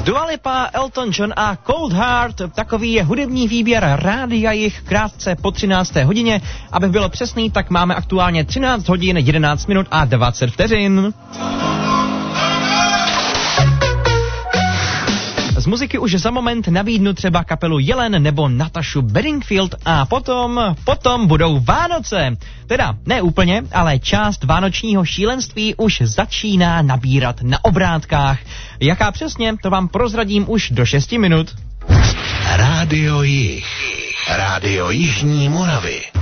Dua Lipa, Elton John a Cold Heart, takový je hudební výběr Rádia Jich krátce po 13. hodině. Abych byl přesný, tak máme aktuálně 13 hodin, 11 minut a 20 vteřin. Z muziky už za moment nabídnu třeba kapelu Jelen nebo Natašu Bedingfield a potom budou Vánoce. Teda ne úplně, ale část vánočního šílenství už začíná nabírat na obrátkách. Jaká přesně, to vám prozradím už do 6 minut. Rádio Jich. Rádio Jižní Moravy.